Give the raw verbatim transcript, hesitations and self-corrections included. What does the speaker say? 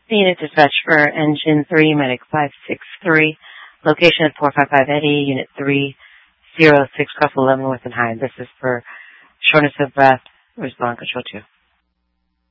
Unit dispatch for engine three, medic five six three, location at four five five Eddie, unit three zero six, cross eleven West and High. This is for shortness of breath, respond control two.